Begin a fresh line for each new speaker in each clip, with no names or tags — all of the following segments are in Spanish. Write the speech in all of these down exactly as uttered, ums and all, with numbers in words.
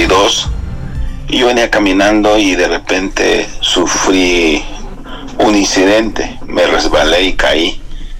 y dos, y yo venía caminando y de repente sufrí un incidente, me resbalé y caí,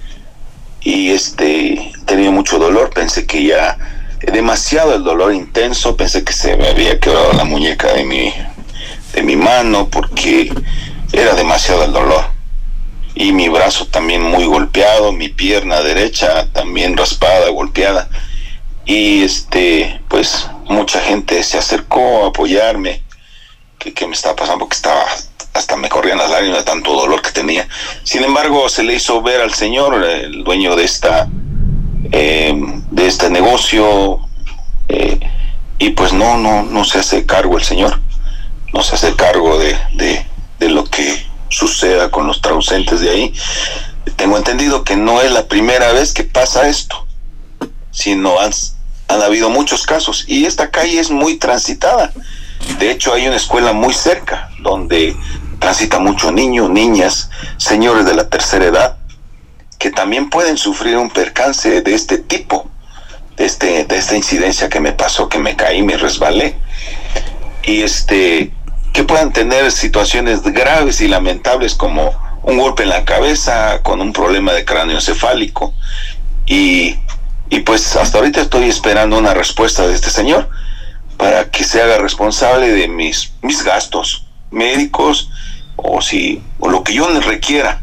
y este, tenía mucho dolor, pensé que ya, demasiado el dolor intenso, pensé que se me había quebrado la muñeca de mi, de mi mano, porque era demasiado el dolor, y mi brazo también muy golpeado, mi pierna derecha también raspada, golpeada, y este, pues mucha gente se acercó a apoyarme, que, que me estaba pasando, porque estaba, hasta me corrían las lágrimas de tanto dolor que tenía. Sin embargo, se le hizo ver al señor, el dueño de esta, eh, de este negocio, eh, y pues no, no, no se hace cargo el señor, no se hace cargo de, de, de lo que suceda con los transeúntes de ahí. Tengo entendido que no es la primera vez que pasa esto, sino han, han habido muchos casos, y esta calle es muy transitada. De hecho, hay una escuela muy cerca donde transita mucho niños, niñas, señores de la tercera edad, que también pueden sufrir un percance de este tipo, de este, de esta incidencia que me pasó, que me caí, me resbalé, y este, que puedan tener situaciones graves y lamentables como un golpe en la cabeza con un problema de cráneo encefálico, y Y pues hasta ahorita estoy esperando una respuesta de este señor para que se haga responsable de mis, mis gastos médicos, o si, o lo que yo le requiera.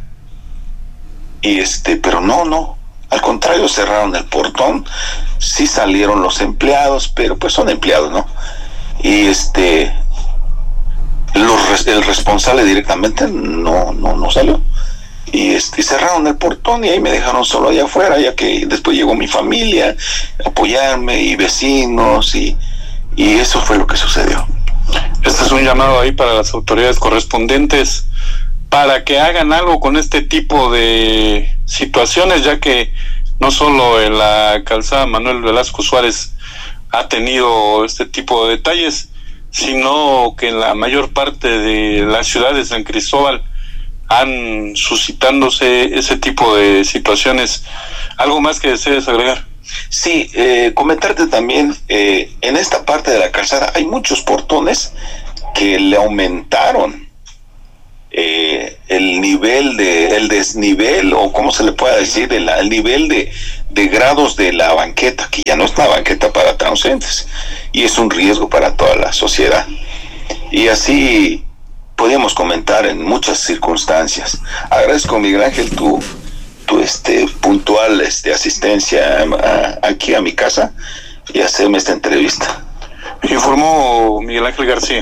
Y este, pero no, no, al contrario, cerraron el portón, sí salieron los empleados, pero pues son empleados, ¿no? Y este, los, el responsable directamente no, no, no salió. Y este, cerraron el portón y ahí me dejaron solo allá afuera, ya que después llegó mi familia a apoyarme, y vecinos, y, y eso fue lo que sucedió.
Este es un llamado ahí para las autoridades correspondientes para que hagan algo con este tipo de situaciones, ya que no solo en la calzada Manuel Velasco Suárez ha tenido este tipo de detalles, sino que en la mayor parte de la ciudad de San Cristóbal han suscitándose ese tipo de situaciones. ¿Algo más que desees agregar?
Sí, eh, comentarte también, eh, en esta parte de la calzada hay muchos portones que le aumentaron eh, el nivel de, el desnivel, o cómo se le pueda decir, el, el nivel de, de grados de la banqueta, que ya no es una banqueta para transeúntes, y es un riesgo para toda la sociedad. Y así podíamos comentar en muchas circunstancias. Agradezco, Miguel Ángel, tu, tu este, puntual este, asistencia a, aquí a mi casa y hacerme esta entrevista.
Informó Miguel Ángel García.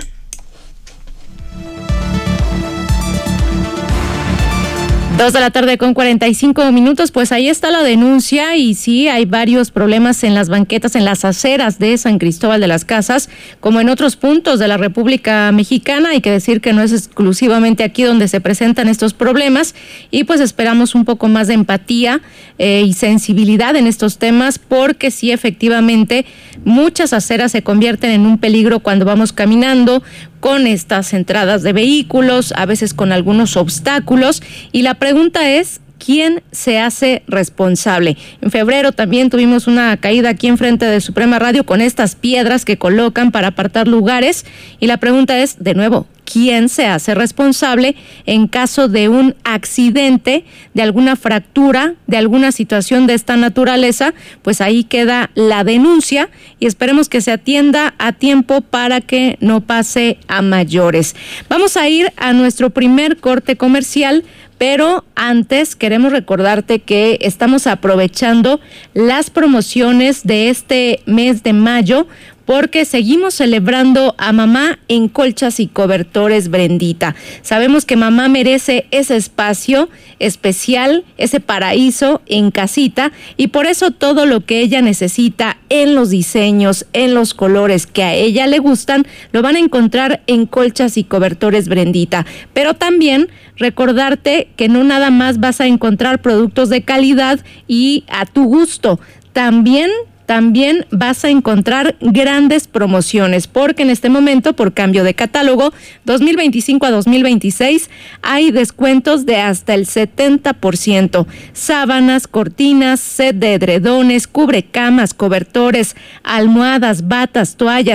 Dos de la tarde con cuarenta y cinco minutos, pues ahí está la denuncia, y sí, hay varios problemas en las banquetas, en las aceras de San Cristóbal de las Casas, como en otros puntos de la República Mexicana. Hay que decir que no es exclusivamente aquí donde se presentan estos problemas, y pues esperamos un poco más de empatía eh, y sensibilidad en estos temas, porque sí, efectivamente, muchas aceras se convierten en un peligro cuando vamos caminando, con estas entradas de vehículos, a veces con algunos obstáculos, y la pregunta es, ¿quién se hace responsable? En febrero también tuvimos una caída aquí enfrente de Suprema Radio con estas piedras que colocan para apartar lugares, y la pregunta es, de nuevo, ¿quién se hace responsable en caso de un accidente, de alguna fractura, de alguna situación de esta naturaleza? Pues ahí queda la denuncia, y esperemos que se atienda a tiempo para que no pase a mayores. Vamos a ir a nuestro primer corte comercial, pero antes queremos recordarte que estamos aprovechando las promociones de este mes de mayo, porque seguimos celebrando a mamá en Colchas y Cobertores Brendita. Sabemos que mamá merece ese espacio especial, ese paraíso en casita, y por eso todo lo que ella necesita en los diseños, en los colores que a ella le gustan, lo van a encontrar en Colchas y Cobertores Brendita. Pero también recordarte que no nada más vas a encontrar productos de calidad y a tu gusto, también También vas a encontrar grandes promociones, porque en este momento, por cambio de catálogo dos mil veinticinco a dos mil veintiséis, hay descuentos de hasta el setenta por ciento. Sábanas, cortinas, set de edredones, cubrecamas, cobertores, almohadas, batas, toallas,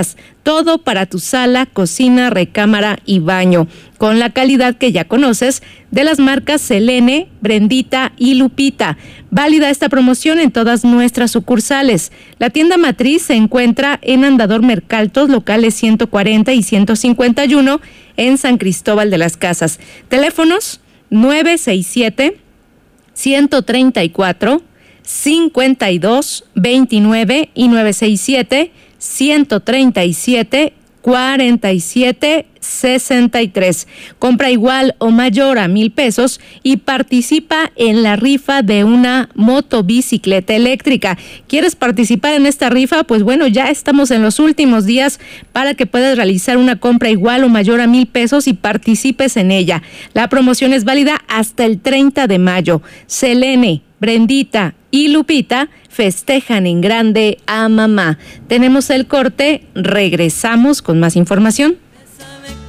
todo para tu sala, cocina, recámara y baño, con la calidad que ya conoces de las marcas Selene, Brendita y Lupita. Válida esta promoción en todas nuestras sucursales. La tienda matriz se encuentra en Andador Mercaltos, locales ciento cuarenta y ciento cincuenta y uno, en San Cristóbal de las Casas. Teléfonos nueve seis siete, uno tres cuatro, cinco dos dos nueve y nueve seis siete, uno tres siete, cuarenta y siete sesenta y tres. Compra igual o mayor a mil pesos y participa en la rifa de una motobicicleta eléctrica. ¿Quieres participar en esta rifa? Pues bueno, ya estamos en los últimos días para que puedas realizar una compra igual o mayor a mil pesos y participes en ella. La promoción es válida hasta el treinta de mayo. Selene, Brendita y Lupita festejan en grande a mamá. Tenemos el corte, regresamos con más información.